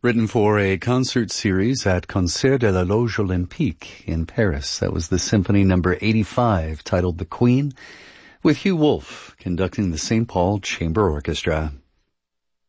written for a concert series at Concert de la Loge Olympique in Paris. That was the Symphony number 85, titled The Queen, with Hugh Wolf conducting the St. Paul Chamber Orchestra.